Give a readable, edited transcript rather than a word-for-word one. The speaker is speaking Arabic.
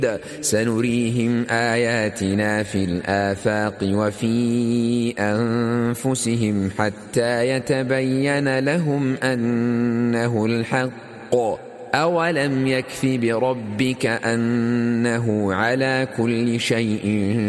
سنريهم آياتنا في الآفاق وفي أنفسهم حتى يتبين لهم أنه الحق أولم يكف بربك أنه على كل شيء